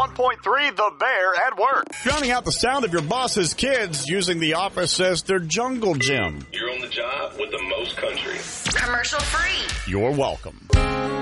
101.3 The Bear at work. Drowning out the sound of your boss's kids using the office as their jungle gym. You're on the job with the most country. Commercial free. You're welcome.